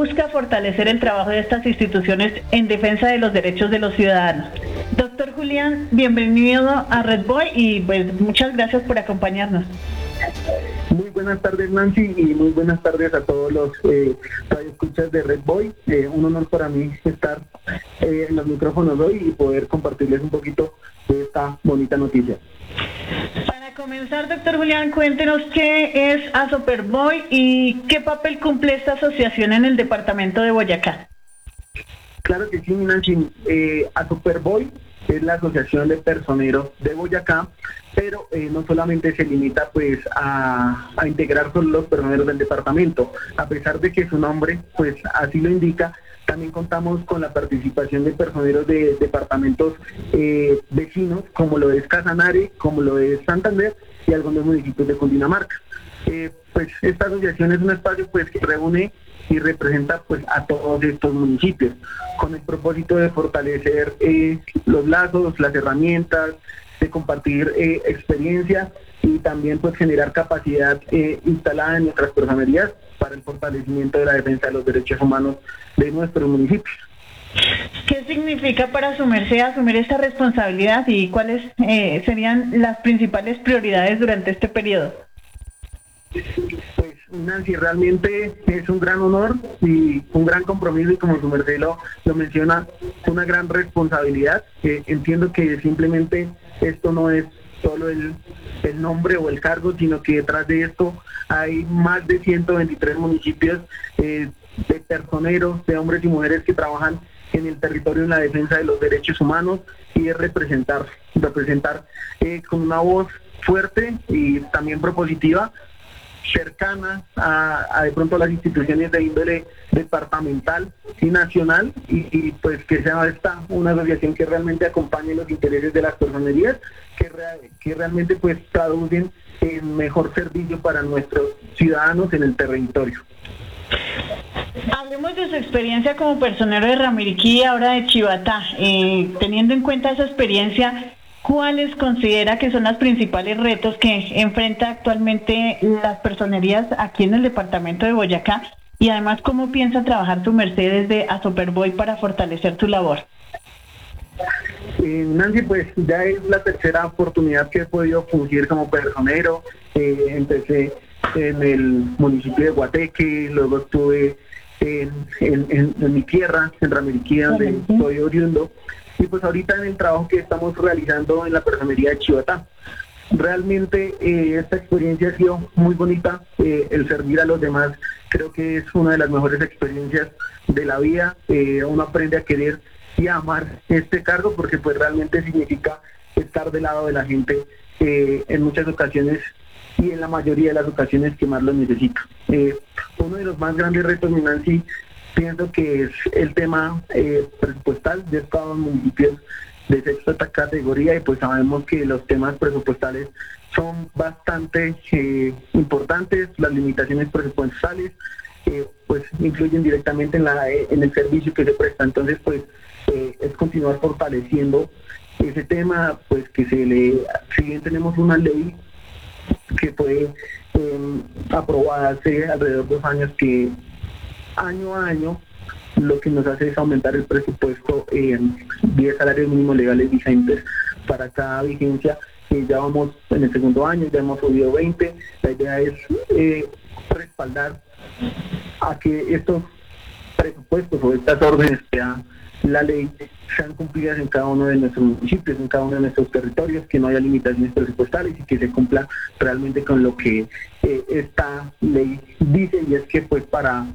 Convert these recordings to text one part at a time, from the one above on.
busca fortalecer el trabajo de estas instituciones en defensa de los derechos de los ciudadanos. Doctor Julián, bienvenido a Red Boy y pues muchas gracias por acompañarnos. Muy buenas tardes, Nancy, y muy buenas tardes a todos los radioescuchas de Red Boy. Un honor para mí estar en los micrófonos hoy y poder compartirles un poquito de esta bonita noticia. Para comenzar, doctor Julián, cuéntenos qué es Asoperboy y qué papel cumple esta asociación en el departamento de Boyacá. Claro que sí, Nancy. Asoperboy es la Asociación de Personeros de Boyacá, pero no solamente se limita pues a integrar solo los personeros del departamento, a pesar de que su nombre pues así lo indica. También contamos con la participación de personeros de departamentos vecinos, como lo es Casanare, como lo es Santander y algunos municipios de Cundinamarca. Pues esta asociación es un espacio pues que reúne y representa pues a todos estos municipios, con el propósito de fortalecer los lazos, las herramientas, de compartir experiencia y también pues generar capacidad instalada en nuestras personerías para el fortalecimiento de la defensa de los derechos humanos de nuestros municipios. ¿Qué significa para su merced asumir esta responsabilidad y cuáles serían las principales prioridades durante este periodo? Pues Nancy, realmente es un gran honor y un gran compromiso, y como su merced lo menciona, una gran responsabilidad. Entiendo que simplemente esto no es solo el nombre o el cargo, sino que detrás de esto hay más de 123 municipios de personeros, de hombres y mujeres que trabajan en el territorio en la defensa de los derechos humanos y de representar con una voz fuerte y también propositiva, cercana a de pronto las instituciones de índole departamental y nacional, y pues que sea esta una asociación que realmente acompañe los intereses de las personerías, que realmente pues traducen en mejor servicio para nuestros ciudadanos en el territorio. Hablemos de su experiencia como personero de Ramiriquí y ahora de Chivatá. Teniendo en cuenta esa experiencia, ¿cuáles considera que son los principales retos que enfrenta actualmente las personerías aquí en el departamento de Boyacá? Y además, ¿cómo piensa trabajar su merced desde Asoperboy para fortalecer su labor? Nancy, pues ya es la tercera oportunidad que he podido fungir como personero. Empecé en el municipio de Guateque, luego estuve en mi tierra, en Ramiriquí, donde soy oriundo, y pues ahorita en el trabajo que estamos realizando en la personería de Chivatá. Realmente esta experiencia ha sido muy bonita, el servir a los demás creo que es una de las mejores experiencias de la vida. Uno aprende a querer y a amar este cargo, porque pues realmente significa estar del lado de la gente en muchas ocasiones y en la mayoría de las ocasiones que más lo necesita. Uno de los más grandes retos, Nancy, pienso que es el tema presupuestal. Yo he estado en municipios de sexta categoría y pues sabemos que los temas presupuestales son bastante importantes. Las limitaciones presupuestales pues influyen directamente en el servicio que se presta. Entonces pues es continuar fortaleciendo ese tema, pues que si bien tenemos una ley que fue aprobada hace alrededor de 2 años, que año a año lo que nos hace es aumentar el presupuesto en 10 salarios mínimos legales vigentes para cada vigencia. Ya vamos en el segundo año, ya hemos subido 20. La idea es respaldar a que estos presupuestos o estas órdenes que da la ley sean cumplidas en cada uno de nuestros municipios, en cada uno de nuestros territorios, que no haya limitaciones presupuestales y que se cumpla realmente con lo que esta ley dice, y es que pues para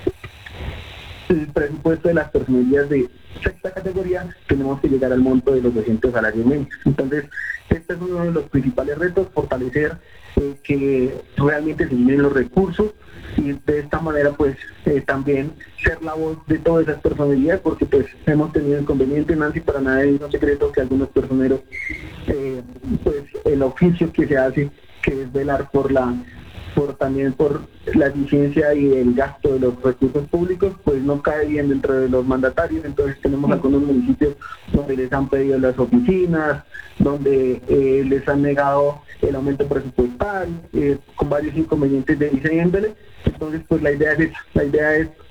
el presupuesto de las personerías de sexta categoría tenemos que llegar al monto de los 200 salarios mínimos. Entonces este es uno de los principales retos, fortalecer que realmente se llenen los recursos, y de esta manera pues también ser la voz de todas esas personerías, porque pues hemos tenido inconvenientes, Nancy, para nada es un secreto que algunos personeros pues el oficio que se hace, que es velar por también por la eficiencia y el gasto de los recursos públicos, pues no cae bien dentro de los mandatarios. Entonces tenemos algunos municipios donde les han pedido las oficinas, donde les han negado el aumento presupuestal, con varios inconvenientes de índole. Entonces pues la idea es